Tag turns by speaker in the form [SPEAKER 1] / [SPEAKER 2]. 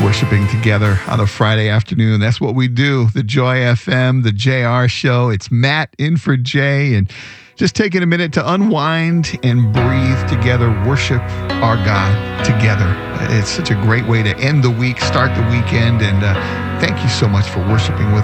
[SPEAKER 1] worshiping together on a Friday afternoon. That's what we do. The Joy FM, the JR show. It's Matt in for Jay, and just taking a minute to unwind and breathe together, worship our God together. It's such a great way to end the week, start the weekend, and thank you so much for worshiping with